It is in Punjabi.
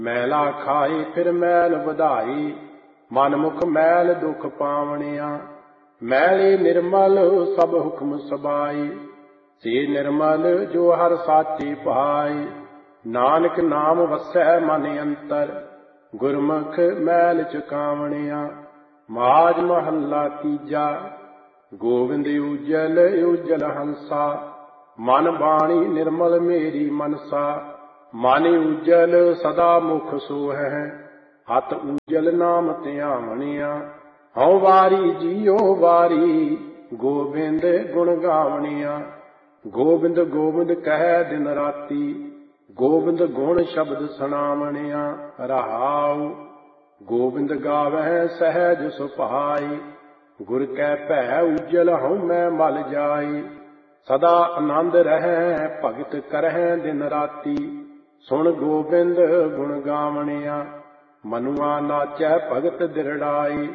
ਮੈਲਾ ਖਾਈ ਫਿਰ ਮੈਲ ਵਧਾਈ, ਮਨ ਮੁਖ ਮੈਲ ਦੁਖ ਪਾਵਣਿਆ। ਮੈਲੀ ਨਿਰਮਲ ਸਭ ਹੁਕਮ ਸਬਾਈ, ਸੇ ਨਿਰਮਲ ਜੋ ਹਰ ਸਾਚੀ ਪਾਈ। ਨਾਨਕ ਨਾਮ ਵਸੈ ਮਨ ਅੰਤਰ, ਗੁਰਮੁਖ ਮੈਲ ਚੁਕਾਵਣਿਆ। ਮਾਝ ਮਹੱਲਾ ਤੀਜਾ। ਗੋਬਿੰਦ ਊਜਲ ਊਜਲ ਹੰਸਾ, ਮਨ ਬਾਣੀ ਨਿਰਮਲ ਮੇਰੀ ਮਨਸਾ। ਮਨ ਊਜਲ ਸਦਾ ਮੁਖ ਸੋਹੈ, ਹੱਥ ਊਜਲ ਨਾਮ ਧਿਆਵਣਿਆ। ਹਉ ਵਾਰੀ ਜੀਉ ਵਾਰੀ, ਗੋਬਿੰਦ ਗੁਣ ਗਾਵਣਿਆ। ਗੋਬਿੰਦ ਗੋਬਿੰਦ ਕਹਿ ਦਿਨ ਰਾਤੀ, ਗੋਬਿੰਦ ਗੁਣ ਸ਼ਬਦ ਸੁਣਾਵਣਿਆ। ਰਹਾਉ ਗੋਬਿੰਦ ਗਾਵਹਿ ਸਹਿਜ ਸੁਭਾਈ, ਗੁਰ ਕੈ ਭੈ ਊਜਲ ਹਉ ਮੈਂ ਮਲ ਜਾਈ। ਸਦਾ ਆਨੰਦ ਰਹੈ ਭਗਤ ਕਰਹਿ ਦਿਨ ਰਾਤੀ, ਸੁਣ ਗੋਬਿੰਦ ਗੁਣ ਗਾਵਣਿਆ। ਮਨੁਆ ਨਾਚੈ ਭਗਤ ਦਿਰੜਾਈ,